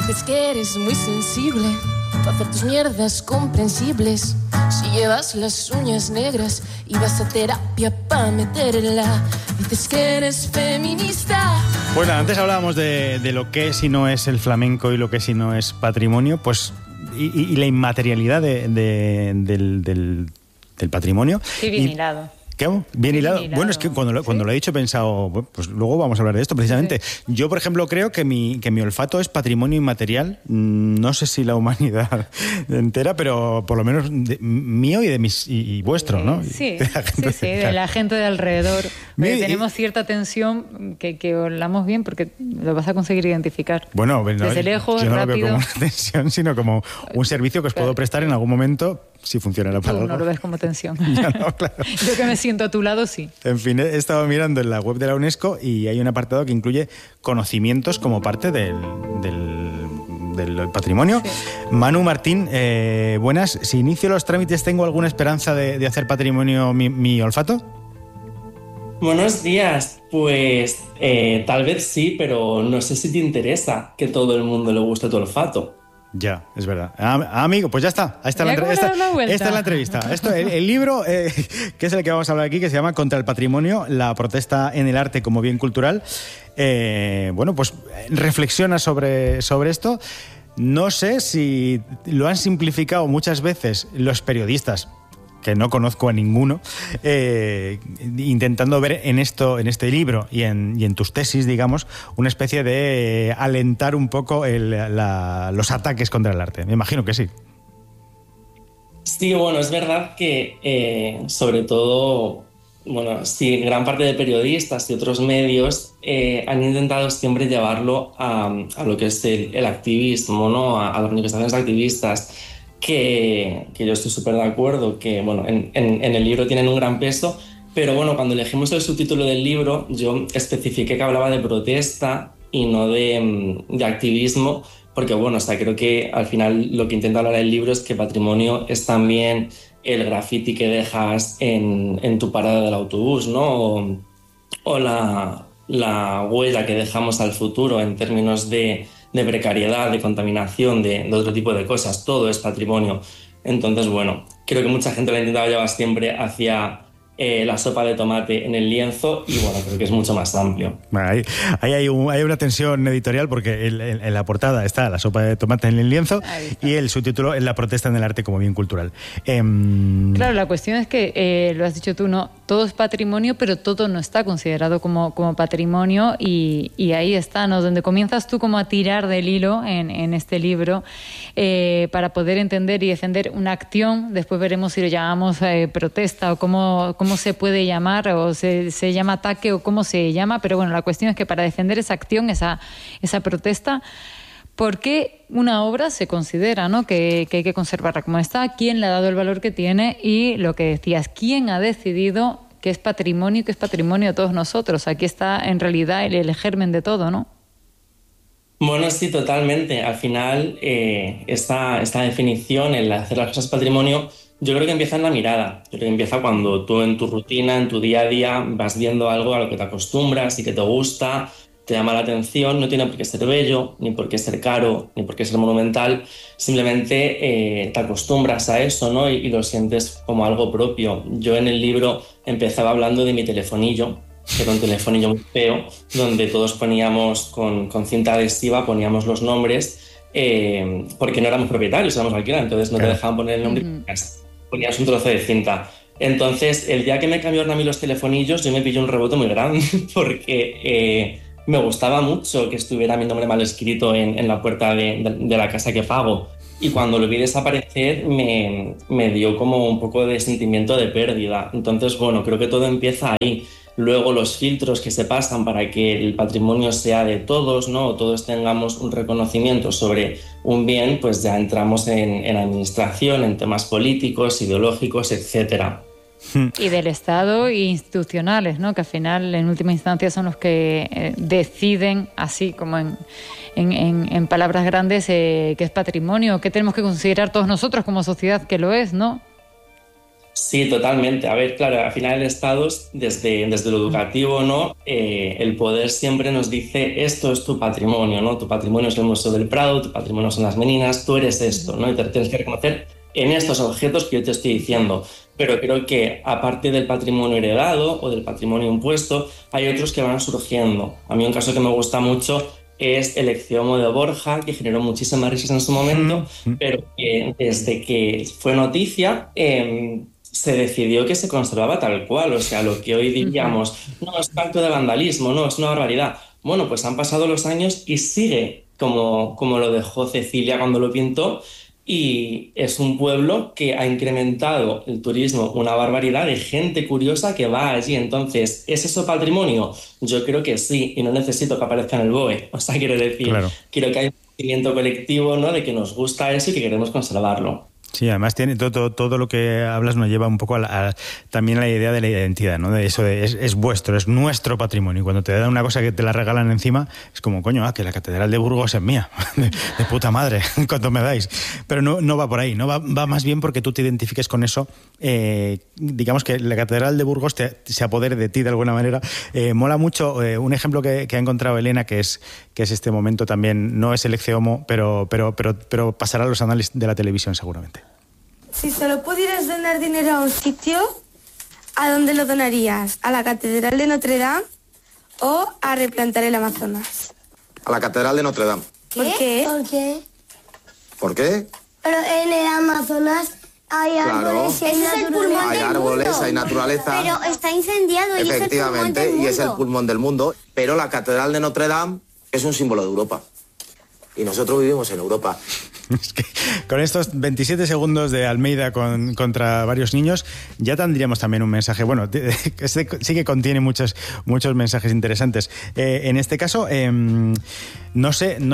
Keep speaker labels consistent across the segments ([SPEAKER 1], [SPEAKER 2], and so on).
[SPEAKER 1] Dices que eres muy sensible para hacer tus mierdas comprensibles. Si llevas las uñas negras y vas a terapia para meterla. Dices que eres feminista.
[SPEAKER 2] Bueno, antes hablábamos de lo que es y no es el flamenco y lo que es y no es patrimonio, pues y la inmaterialidad del patrimonio.
[SPEAKER 3] Sí, bien hilado.
[SPEAKER 2] ¿Qué? Bien hilado. Bueno, es que cuando lo he dicho he pensado, bueno, pues luego vamos a hablar de esto precisamente. Sí. Yo, por ejemplo, creo que mi olfato es patrimonio inmaterial. No sé si la humanidad entera, pero por lo menos mío y de mis y vuestro, ¿no?
[SPEAKER 3] Sí, de la gente de alrededor. Tenemos cierta tensión que olamos bien porque lo vas a conseguir identificar.
[SPEAKER 2] Bueno,
[SPEAKER 3] desde lejos,
[SPEAKER 2] yo no
[SPEAKER 3] rápido.
[SPEAKER 2] Lo veo como una tensión, sino como un servicio que os puedo prestar en algún momento si funcionará para algo.
[SPEAKER 3] No lo ves como tensión.
[SPEAKER 2] Ya no, claro.
[SPEAKER 3] Yo que me siento a tu lado, sí.
[SPEAKER 2] En fin, he estado mirando en la web de la UNESCO y hay un apartado que incluye conocimientos como parte del patrimonio. Sí. Manu Martín, buenas. Si inicio los trámites, ¿tengo alguna esperanza de hacer patrimonio mi olfato?
[SPEAKER 4] Buenos días. Pues tal vez sí, pero no sé si te interesa que todo el mundo le guste tu olfato.
[SPEAKER 2] Ya, es verdad. Amigo, pues ya está. Ahí está la entrevista. Esta es la entrevista. El libro, que es el que vamos a hablar aquí, que se llama Contra el patrimonio, la protesta en el arte como bien cultural. Bueno, pues reflexiona sobre esto. No sé si lo han simplificado muchas veces los periodistas, que no conozco a ninguno, intentando ver en este libro y en tus tesis, digamos, una especie de alentar un poco los ataques contra el arte. Me imagino que sí.
[SPEAKER 4] Sí, bueno, es verdad que sobre todo, bueno, sí, gran parte de periodistas y otros medios han intentado siempre llevarlo a lo que es el activismo, ¿no? A las manifestaciones activistas. Que yo estoy súper de acuerdo, que bueno, en el libro tienen un gran peso, pero bueno, cuando elegimos el subtítulo del libro, yo especifiqué que hablaba de protesta y no de activismo, porque bueno, o sea, creo que al final lo que intenta hablar el libro es que patrimonio es también el graffiti que dejas en tu parada del autobús, ¿no? O la huella que dejamos al futuro en términos de precariedad, de contaminación, de otro tipo de cosas. Todo es patrimonio. Entonces, bueno, creo que mucha gente lo ha intentado llevar siempre hacia la sopa de tomate en el lienzo y, bueno, creo que es mucho más amplio.
[SPEAKER 2] Bueno, hay una tensión editorial porque en la portada está la sopa de tomate en el lienzo y el subtítulo es la protesta en el arte como bien cultural.
[SPEAKER 3] Claro, la cuestión es que, lo has dicho tú, no, todo es patrimonio, pero todo no está considerado como patrimonio y ahí está, ¿no? Donde comienzas tú como a tirar del hilo en este libro para poder entender y defender una acción. Después veremos si lo llamamos protesta o cómo se puede llamar, o se llama ataque o cómo se llama, pero bueno, la cuestión es que para defender esa acción, esa protesta, ¿por qué una obra se considera, ¿no? que hay que conservarla como está? ¿Quién le ha dado el valor que tiene? Y lo que decías, ¿quién ha decidido que es patrimonio y que es patrimonio de todos nosotros? Aquí está en realidad el germen de todo, ¿no?
[SPEAKER 4] Bueno, sí, totalmente. Al final, esta definición, el hacer las cosas patrimonio, yo creo que empieza en la mirada. Yo creo que empieza cuando tú en tu rutina, en tu día a día, vas viendo algo a lo que te acostumbras y que te gusta, te llama la atención. No tiene por qué ser bello, ni por qué ser caro, ni por qué ser monumental. Simplemente te acostumbras a eso, ¿no? Y lo sientes como algo propio. Yo en el libro empezaba hablando de mi telefonillo, que era un telefonillo muy feo, donde todos poníamos con cinta adhesiva, poníamos los nombres, porque no éramos propietarios, éramos alquiler, entonces no te dejaban poner el nombre en casa. Ponías un trozo de cinta. Entonces, el día que me cambiaron a mí los telefonillos, yo me pillé un rebote muy grande, porque me gustaba mucho que estuviera mi nombre mal escrito en la puerta de la casa que pago. Y cuando lo vi desaparecer, me dio como un poco de sentimiento de pérdida. Entonces, bueno, creo que todo empieza ahí. Luego los filtros que se pasan para que el patrimonio sea de todos, ¿no? O todos tengamos un reconocimiento sobre un bien, pues ya entramos en administración, en temas políticos, ideológicos, etcétera.
[SPEAKER 3] Y del Estado e institucionales, ¿no? Que al final, en última instancia, son los que deciden, así como en palabras grandes, que es patrimonio, que tenemos que considerar todos nosotros como sociedad que lo es, ¿no?
[SPEAKER 4] Sí, totalmente. A ver, claro, al final el Estado, desde lo educativo, ¿no? El poder siempre nos dice, esto es tu patrimonio, ¿no? Tu patrimonio es el Museo del Prado, tu patrimonio son las Meninas, tú eres esto, ¿no? Y te tienes que reconocer en estos objetos que yo te estoy diciendo. Pero creo que aparte del patrimonio heredado o del patrimonio impuesto, hay otros que van surgiendo. A mí un caso que me gusta mucho es el Ecceomo de Borja, que generó muchísimas risas en su momento, pero que desde que fue noticia se decidió que se conservaba tal cual. O sea, lo que hoy diríamos, no, es un acto de vandalismo, no, es una barbaridad. Bueno, pues han pasado los años y sigue como lo dejó Cecilia cuando lo pintó, y es un pueblo que ha incrementado el turismo una barbaridad de gente curiosa que va allí. Entonces, ¿es eso patrimonio? Yo creo que sí, y no necesito que aparezca en el BOE. O sea, quiero decir, quiero que haya un sentimiento colectivo, ¿no? De que nos gusta eso y que queremos conservarlo.
[SPEAKER 2] Sí, además tiene todo lo que hablas nos lleva un poco también a la idea de la identidad, ¿no? De eso es vuestro, es nuestro patrimonio. Y cuando te dan una cosa que te la regalan encima, es como, coño, que la Catedral de Burgos es mía. De puta madre, cuánto me dais. Pero no va por ahí, no va más bien porque tú te identifiques con eso. Digamos que la Catedral de Burgos se apodere de ti de alguna manera. Mola mucho un ejemplo que ha encontrado Elena, que es este momento también, no es el Ecceomo, pero pasará a los anales de la televisión seguramente.
[SPEAKER 5] Si solo pudieras donar dinero a un sitio, ¿a dónde lo donarías? ¿A la Catedral de Notre Dame o a replantar el Amazonas?
[SPEAKER 6] A la Catedral de Notre Dame.
[SPEAKER 5] ¿Por qué?
[SPEAKER 7] ¿Por qué?
[SPEAKER 6] ¿Por qué?
[SPEAKER 7] Pero en el Amazonas hay árboles,
[SPEAKER 6] claro.
[SPEAKER 7] Ese es el pulmón
[SPEAKER 6] hay
[SPEAKER 7] del
[SPEAKER 6] árboles,
[SPEAKER 7] mundo.
[SPEAKER 6] hay naturaleza.
[SPEAKER 7] Pero está incendiado y
[SPEAKER 6] efectivamente,
[SPEAKER 7] es el pulmón del mundo.
[SPEAKER 6] y es el pulmón del mundo. Pero la Catedral de Notre Dame es un símbolo de Europa. Y nosotros vivimos en Europa.
[SPEAKER 2] Es que con estos 27 segundos de Almeida contra varios niños, ya tendríamos también un mensaje. Bueno, sí que contiene muchos mensajes interesantes. En este caso, no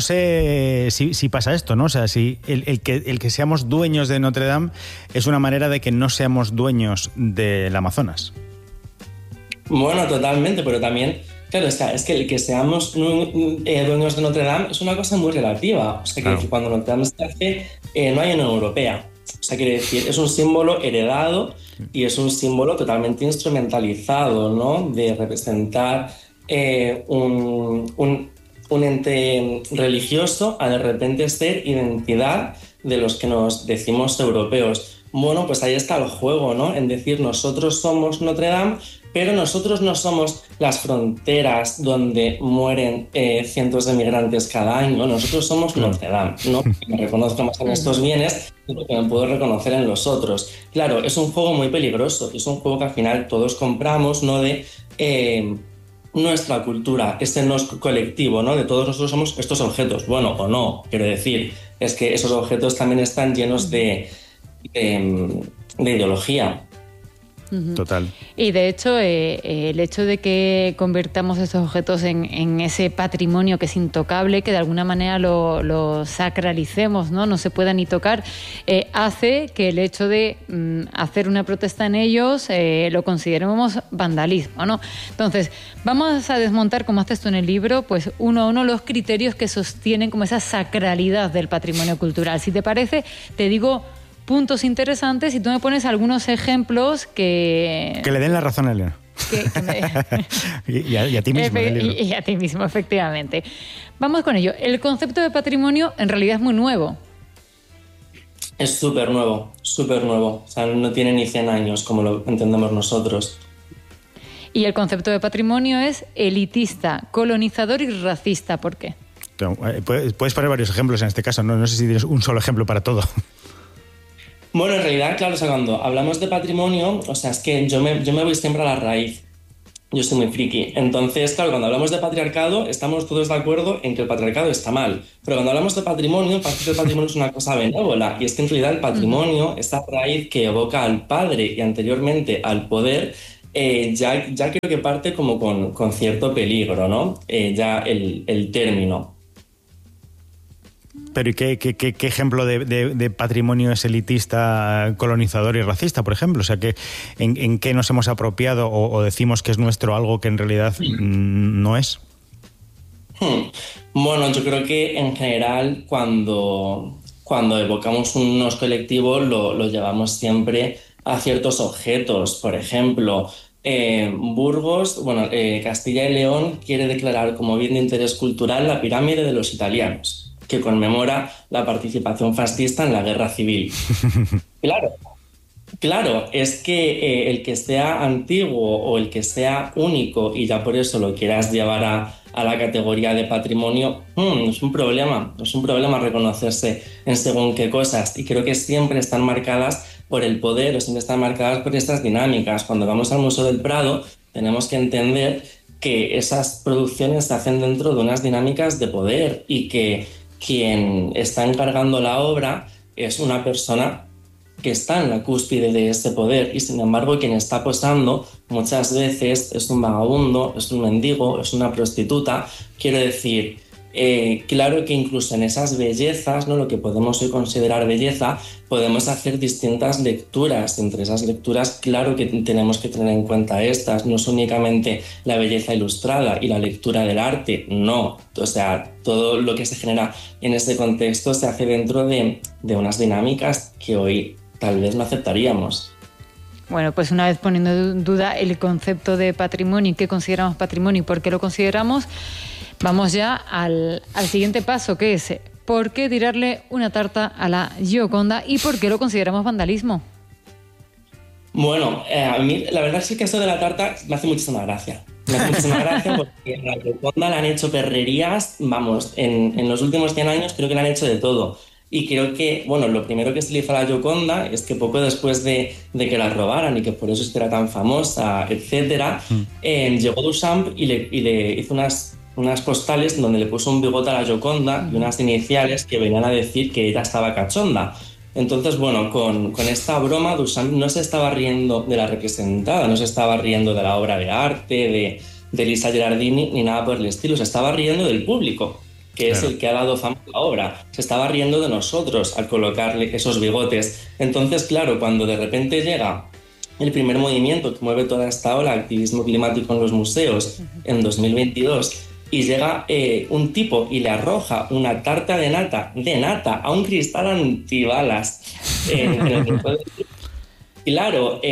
[SPEAKER 2] sé si pasa esto, ¿no? O sea, si el que seamos dueños de Notre Dame es una manera de que no seamos dueños del Amazonas.
[SPEAKER 4] Bueno, totalmente, pero también, claro, es que el que seamos dueños de Notre Dame es una cosa muy relativa. O sea, que cuando Notre Dame se hace, no hay Unión Europea. O sea, quiere decir, es un símbolo heredado y es un símbolo totalmente instrumentalizado, ¿no? De representar un ente religioso a de repente ser identidad de los que nos decimos europeos. Bueno, pues ahí está el juego, ¿no? En decir, nosotros somos Notre Dame, pero nosotros no somos las fronteras donde mueren cientos de migrantes cada año. Nosotros somos Notre Dame, ¿no? Me reconozco más en estos bienes porque me puedo reconocer en los otros. Claro, es un juego muy peligroso, es un juego que al final todos compramos, ¿no? De nuestra cultura, este nos colectivo, ¿no? De todos nosotros somos estos objetos. Bueno, o no, quiero decir, es que esos objetos también están llenos de ideología.
[SPEAKER 2] Total.
[SPEAKER 3] Y de hecho, el hecho de que convirtamos estos objetos en ese patrimonio que es intocable, que de alguna manera lo sacralicemos, no se pueda ni tocar, hace que el hecho de hacer una protesta en ellos lo consideremos vandalismo, ¿no? Entonces, vamos a desmontar, como haces tú en el libro, pues uno a uno los criterios que sostienen como esa sacralidad del patrimonio cultural. Si te parece, te digo puntos interesantes y tú me pones algunos ejemplos que
[SPEAKER 2] le den la razón a Elena. y a ti mismo.
[SPEAKER 3] Y a ti mismo, efectivamente. Vamos con ello. El concepto de patrimonio en realidad es muy nuevo.
[SPEAKER 4] Es súper nuevo, súper nuevo. O sea, no tiene ni 100 años como lo entendemos nosotros.
[SPEAKER 3] Y el concepto de patrimonio es elitista, colonizador y racista. ¿Por qué?
[SPEAKER 2] Puedes poner varios ejemplos en este caso. No sé si tienes un solo ejemplo para todo.
[SPEAKER 4] Bueno, en realidad, claro, o sea, cuando hablamos de patrimonio, o sea, es que yo me voy siempre a la raíz. Yo soy muy friki. Entonces, claro, cuando hablamos de patriarcado, estamos todos de acuerdo en que el patriarcado está mal. Pero cuando hablamos de patrimonio, parece que el patrimonio es una cosa benévola. Y es que en realidad el patrimonio, esta raíz que evoca al padre y anteriormente al poder, ya creo que parte como con cierto peligro, ¿no? Ya el término.
[SPEAKER 2] Pero ¿y qué ejemplo de patrimonio es elitista, colonizador y racista, por ejemplo? O sea, ¿en qué nos hemos apropiado o decimos que es nuestro algo que en realidad no es?
[SPEAKER 4] Bueno, yo creo que en general cuando evocamos unos colectivos lo llevamos siempre a ciertos objetos. Por ejemplo, Burgos, Castilla y León quiere declarar como bien de interés cultural la pirámide de los italianos, que conmemora la participación fascista en la guerra civil. Claro, es que el que sea antiguo o el que sea único y ya por eso lo quieras llevar a la categoría de patrimonio, es un problema reconocerse en según qué cosas, y creo que siempre están marcadas por el poder o siempre están marcadas por estas dinámicas. Cuando vamos al Museo del Prado tenemos que entender que esas producciones se hacen dentro de unas dinámicas de poder y que quien está encargando la obra es una persona que está en la cúspide de ese poder, y sin embargo quien está posando muchas veces es un vagabundo, es un mendigo, es una prostituta. Quiero decir, claro que incluso en esas bellezas, ¿no?, lo que podemos hoy considerar belleza, podemos hacer distintas lecturas. Entre esas lecturas, claro que tenemos que tener en cuenta estas. No es únicamente la belleza ilustrada y la lectura del arte, no. O sea, todo lo que se genera en ese contexto se hace dentro de unas dinámicas que hoy tal vez no aceptaríamos.
[SPEAKER 3] Bueno, pues una vez poniendo en duda el concepto de patrimonio y qué consideramos patrimonio y por qué lo consideramos, vamos ya al siguiente paso, que es ¿por qué tirarle una tarta a la Gioconda y por qué lo consideramos vandalismo?
[SPEAKER 4] Bueno, a mí la verdad es que eso de la tarta me hace muchísima gracia. Me hace muchísima gracia porque a la Gioconda le han hecho perrerías, vamos, en los últimos 100 años creo que le han hecho de todo. Y creo que, bueno, lo primero que se le hizo a la Gioconda es que poco después de que la robaran y que por eso era tan famosa, etcétera, llegó Duchamp y le hizo unas postales donde le puso un bigote a la Gioconda y unas iniciales que venían a decir que ella estaba cachonda. Entonces, bueno, con esta broma Duchamp no se estaba riendo de la representada, no se estaba riendo de la obra de arte, de Lisa Gerardini, ni nada por el estilo, se estaba riendo del público, que es el que ha dado fama a la obra. Se estaba riendo de nosotros al colocarle esos bigotes. Entonces, claro, cuando de repente llega el primer movimiento que mueve toda esta ola, activismo climático en los museos, en 2022, y llega un tipo y le arroja una tarta de nata a un cristal antibalas, claro,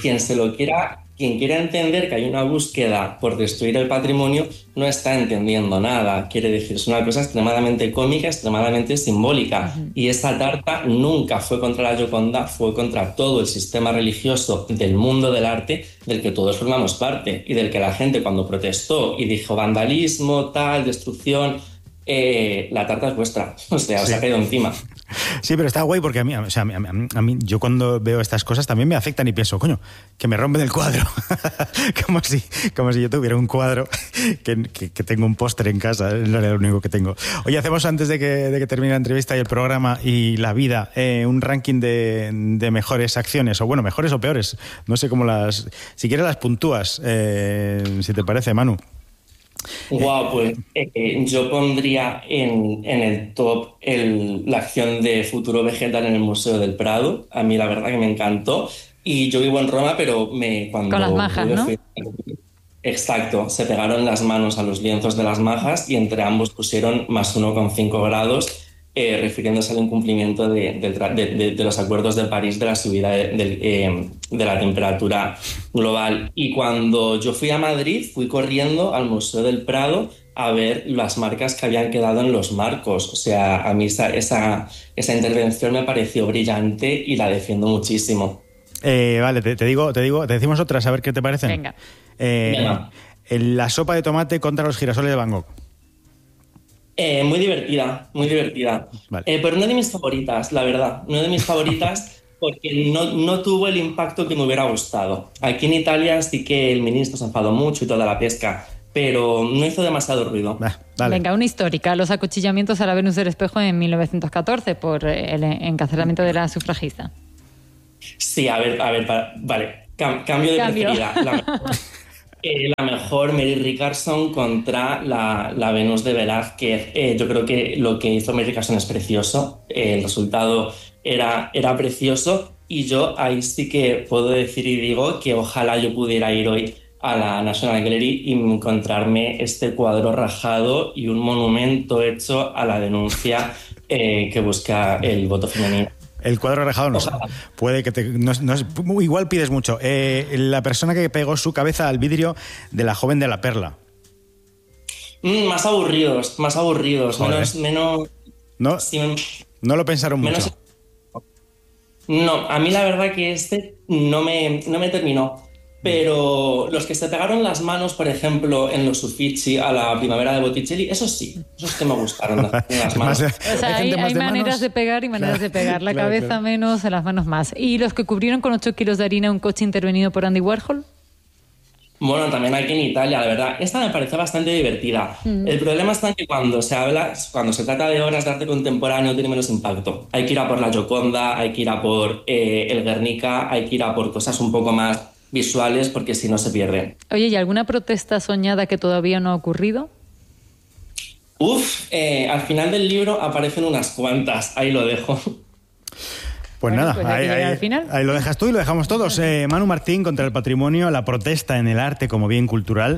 [SPEAKER 4] quien quiera entender que hay una búsqueda por destruir el patrimonio no está entendiendo nada. Quiere decir, es una cosa extremadamente cómica, extremadamente simbólica. Y esta tarta nunca fue contra la Gioconda, fue contra todo el sistema religioso del mundo del arte del que todos formamos parte y del que la gente, cuando protestó y dijo vandalismo, tal, destrucción, la tarta es vuestra. O sea, os ha caído encima.
[SPEAKER 2] Sí, pero está guay porque a mí, yo cuando veo estas cosas también me afectan y pienso, coño, que me rompen el cuadro. como si yo tuviera un cuadro que tengo un póster en casa, es lo único que tengo. Oye, hacemos antes de que termine la entrevista y el programa y la vida, un ranking de mejores acciones, o bueno, mejores o peores. No sé cómo si quieres las puntúas, si te parece, Manu.
[SPEAKER 4] Wow, pues yo pondría en el top la acción de Futuro Vegetal en el Museo del Prado. A mí la verdad que me encantó. Y yo vivo en Roma, pero cuando...
[SPEAKER 3] Con las majas, ¿no?
[SPEAKER 4] Exacto, se pegaron las manos a los lienzos de las majas y entre ambos pusieron +1,5 grados, refiriéndose al incumplimiento de los acuerdos de París de la subida de la temperatura global. Y cuando yo fui a Madrid, fui corriendo al Museo del Prado a ver las marcas que habían quedado en los marcos. O sea, a mí esa intervención me pareció brillante y la defiendo muchísimo.
[SPEAKER 2] Vale, te decimos otras, a ver qué te parecen.
[SPEAKER 3] Venga.
[SPEAKER 2] La sopa de tomate contra los girasoles de Van Gogh.
[SPEAKER 4] Muy divertida. Vale. Pero no de mis favoritas, la verdad. No de mis favoritas porque no tuvo el impacto que me hubiera gustado. Aquí en Italia sí que el ministro se enfadó mucho y toda la pesca, pero no hizo demasiado ruido.
[SPEAKER 2] Dale.
[SPEAKER 3] Venga, una histórica. Los acuchillamientos a la Venus del Espejo en 1914 por el encarcelamiento de la sufragista.
[SPEAKER 4] Sí, a ver, vale. Cambio de preferida. La mejor, Mary Ricardson contra la Venus de Velázquez. Yo creo que lo que hizo Mary Ricardson es precioso. El resultado era precioso y yo ahí sí que puedo decir y digo que ojalá yo pudiera ir hoy a la National Gallery y encontrarme este cuadro rajado y un monumento hecho a la denuncia que busca el voto femenino.
[SPEAKER 2] El cuadro rajado no. Puede que igual pides mucho. La persona que pegó su cabeza al vidrio de La joven de la perla.
[SPEAKER 4] Más aburridos.
[SPEAKER 2] Joder.
[SPEAKER 4] Menos...
[SPEAKER 2] No,
[SPEAKER 4] sí,
[SPEAKER 2] no lo pensaron mucho.
[SPEAKER 4] No, a mí la verdad que no me terminó. Pero los que se pegaron las manos, por ejemplo, en los Uffizi a la primavera de Botticelli, esos que me gustaron, las manos.
[SPEAKER 3] O sea, hay maneras de pegar y maneras de pegar. La cabeza menos, las manos más. ¿Y los que cubrieron con 8 kilos de harina un coche intervenido por Andy Warhol?
[SPEAKER 4] Bueno, también aquí en Italia, la verdad. Esta me pareció bastante divertida. El problema está que cuando se trata de obras de arte contemporáneo tiene menos impacto. Hay que ir a por la Gioconda, hay que ir a por el Guernica, hay que ir a por cosas un poco más visuales, porque si no se pierden.
[SPEAKER 3] Oye, ¿y alguna protesta soñada que todavía no ha ocurrido?
[SPEAKER 4] Al final del libro aparecen unas cuantas, ahí lo dejo.
[SPEAKER 2] Pues nada,
[SPEAKER 3] pues ahí
[SPEAKER 2] lo dejas tú y lo dejamos todos. Manu Martín, contra el patrimonio, la protesta en el arte como bien cultural.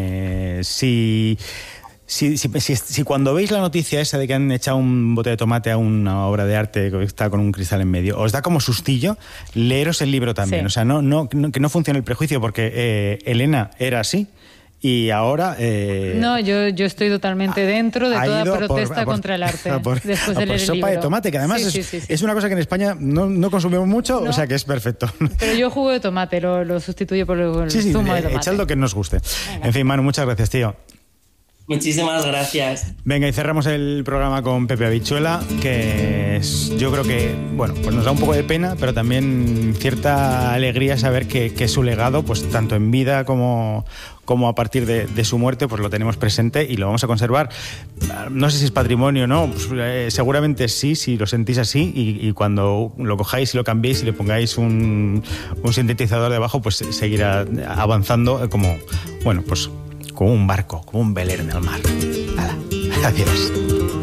[SPEAKER 2] Si cuando veis la noticia esa de que han echado un bote de tomate a una obra de arte que está con un cristal en medio, os da como sustillo, leeros el libro también. Sí. O sea, que no funcione el prejuicio, porque Elena era así. Y ahora...
[SPEAKER 3] No, yo estoy totalmente dentro de toda protesta contra el arte. Después de leer el
[SPEAKER 2] sopa
[SPEAKER 3] libro.
[SPEAKER 2] De tomate, que además es una cosa que en España no consumimos mucho, o sea que es perfecto.
[SPEAKER 3] Pero yo jugo de tomate, lo sustituyo por el zumo de tomate.
[SPEAKER 2] Echad lo que nos guste. Venga. En fin, Manu, muchas gracias, tío.
[SPEAKER 4] Muchísimas gracias.
[SPEAKER 2] Venga, y cerramos el programa con Pepe Habichuela, que yo creo que, bueno, pues nos da un poco de pena, pero también cierta alegría saber que su legado, pues tanto en vida como a partir de su muerte, pues lo tenemos presente y lo vamos a conservar. No sé si es patrimonio o no, pues, seguramente sí, si lo sentís así, y cuando lo cojáis y lo cambiéis y le pongáis un sintetizador debajo, pues seguirá avanzando como un barco, como un velero en el mar. Adiós.